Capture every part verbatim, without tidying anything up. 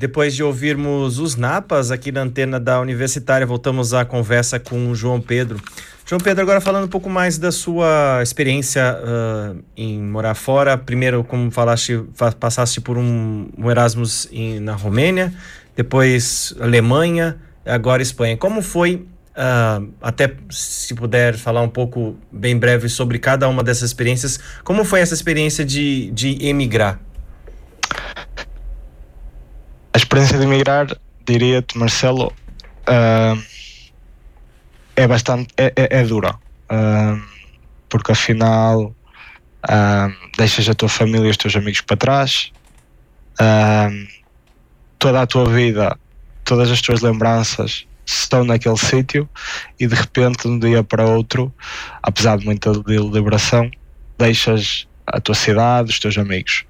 depois de ouvirmos os Napas aqui na antena da Universitária, voltamos à conversa com o João Pedro. João Pedro, agora falando um pouco mais da sua experiência uh, em morar fora. Primeiro, como falaste, passaste por um, um Erasmus em, na Romênia, depois Alemanha, agora Espanha. Como foi, uh, até se puder falar um pouco, bem breve, sobre cada uma dessas experiências, como foi essa experiência de, de emigrar? A experiência de emigrar, diria-te, Marcelo, uh, é bastante, é, é, é dura, uh, porque afinal uh, deixas a tua família e os teus amigos para trás, uh, toda a tua vida, todas as tuas lembranças estão naquele sítio e de repente, de um dia para outro, apesar de muita deliberação, deixas a tua cidade, os teus amigos.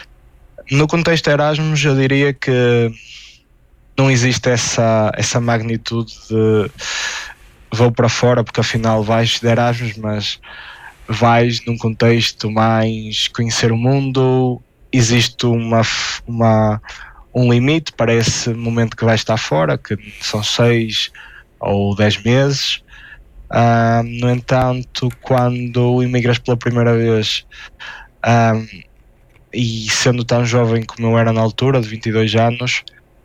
No contexto Erasmus, eu diria que não existe essa, essa magnitude de vou para fora porque afinal vais de Erasmus, mas vais num contexto mais conhecer o mundo. Existe uma, uma, um limite para esse momento que vais estar fora, que são seis ou dez meses. Uh, no entanto, quando imigras pela primeira vez, uh, e sendo tão jovem como eu era na altura, de vinte e dois anos,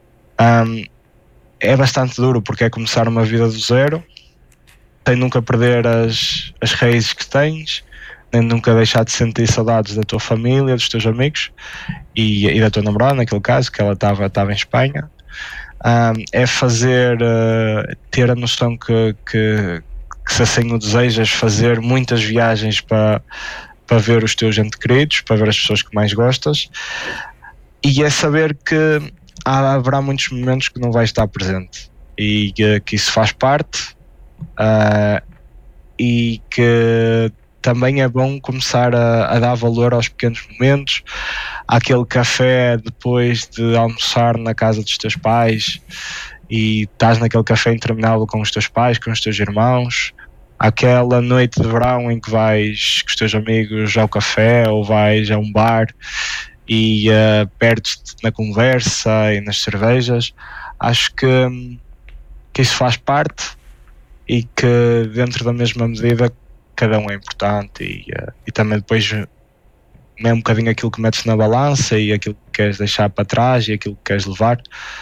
um, é bastante duro, porque é começar uma vida do zero, sem nunca perder as, as raízes que tens, nem nunca deixar de sentir saudades da tua família, dos teus amigos e, e da tua namorada, naquele caso, que ela estava estava em Espanha. Um, é fazer, uh, ter a noção que, que, que se assim o desejas, fazer muitas viagens para para ver os teus entes queridos, para ver as pessoas que mais gostas, e é saber que há, haverá muitos momentos que não vais estar presente e que, que isso faz parte, uh, e que também é bom começar a, a dar valor aos pequenos momentos, àquele café depois de almoçar na casa dos teus pais e estás naquele café interminável com os teus pais, com os teus irmãos, aquela noite de verão em que vais com os teus amigos ao café ou vais a um bar e uh, perdes-te na conversa e nas cervejas. Acho que, que isso faz parte e que dentro da mesma medida cada um é importante e, uh, e também depois é um bocadinho aquilo que metes na balança e aquilo que queres deixar para trás e aquilo que queres levar,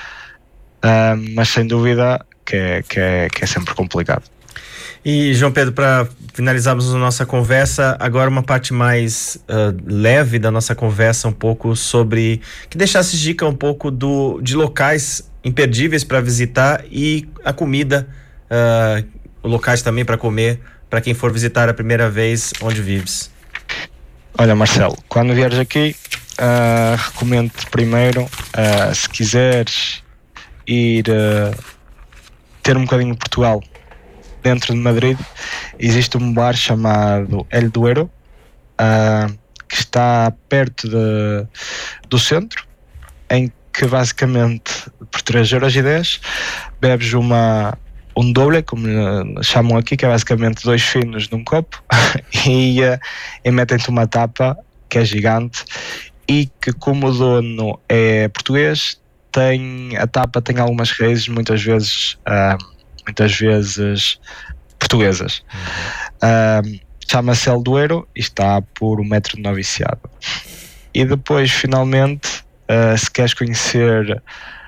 uh, mas sem dúvida que é, que é, que é sempre complicado. E, João Pedro, para finalizarmos a nossa conversa, agora uma parte mais uh, leve da nossa conversa, um pouco sobre, que deixasse dica um pouco do, de locais imperdíveis para visitar e a comida, uh, locais também para comer, para quem for visitar a primeira vez onde vives. Olha, Marcelo, quando vieres aqui, uh, recomendo-te primeiro, uh, se quiseres ir uh, ter um bocadinho de Portugal dentro de Madrid, existe um bar chamado El Duero, uh, que está perto de, do centro, em que basicamente por três euros e dez bebes uma, um doble, como chamam aqui, que é basicamente dois finos num copo e, uh, e metem-te uma tapa que é gigante e que, como o dono é português, tem, a tapa tem algumas raízes muitas vezes uh, muitas vezes portuguesas. Uhum. Uh, chama-se El Duero e está por um metro de noviciado. E depois, finalmente, uh, se queres conhecer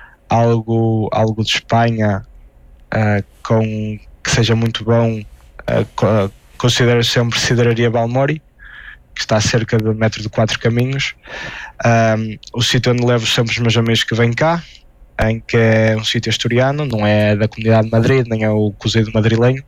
algo, algo de Espanha uh, com, que seja muito bom, uh, considero sempre Sidraria Balmori, que está a cerca de um metro de quatro caminhos. Um, o sítio onde levo sempre os meus amigos que vêm cá, em que é um sítio asturiano, não é da Comunidade de Madrid, nem é o cozido madrilenho,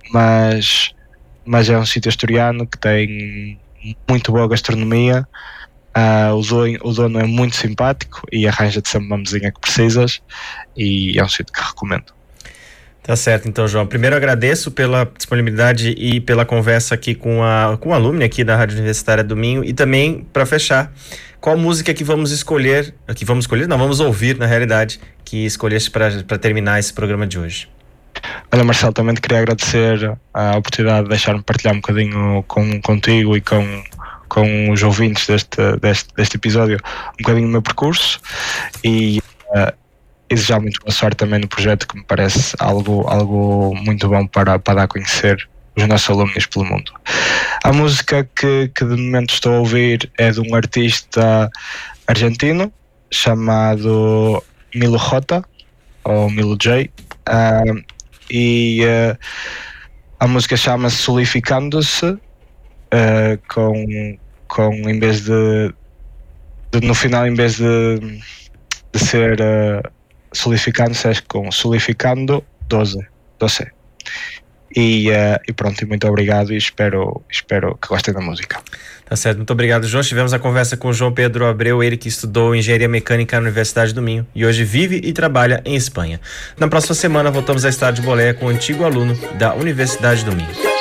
mas, mas é um sítio asturiano que tem muito boa gastronomia. Uh, o, dono, o dono é muito simpático e arranja-te sempre uma mesinha que precisas e é um sítio que recomendo. Tá certo, então, João. Primeiro agradeço pela disponibilidade e pela conversa aqui com a, com a alumna aqui da Rádio Universitária do Minho, e também, para fechar, qual música que vamos escolher, que vamos escolher, não, vamos ouvir, na realidade, que escolheste para terminar esse programa de hoje. Olha, Marcelo, também te queria agradecer a oportunidade de deixar-me partilhar um bocadinho com, contigo e com, com os ouvintes deste, deste, deste episódio, um bocadinho o meu percurso, e uh, e desejar muito boa sorte também no projeto, que me parece algo, algo muito bom para, para dar a conhecer os nossos alunos pelo mundo. A música que, que de momento estou a ouvir é de um artista argentino chamado Milo J, ou Milo J, uh, e uh, a música chama-se Solificando-se, uh, com, com em vez de, de no final, em vez de, de ser uh, solificando-se, é com solificando doze, doze. E, uh, e pronto, e muito obrigado, e espero, espero que gostem da música. Tá certo, muito obrigado, João. Tivemos a conversa com o João Pedro Abreu, ele que estudou Engenharia Mecânica na Universidade do Minho e hoje vive e trabalha em Espanha. Na próxima semana voltamos a estar de boleia com um antigo aluno da Universidade do Minho.